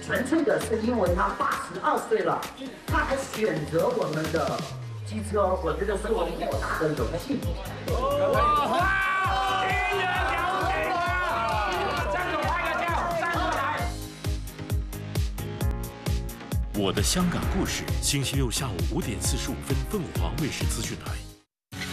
纯粹的是因为他82岁了，他还选择我们的机车，我觉得是我莫大的荣幸。 新人了解了，张总拍个照，站过来。 我的香港故事，星期六下午5点45分，凤凰卫视资讯台。